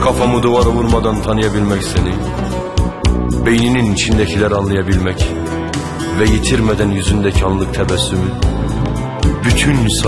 Kafamı duvara vurmadan tanıyabilmek seni, beyninin içindekileri anlayabilmek ve yitirmeden yüzündeki anlık tebessümü, bütün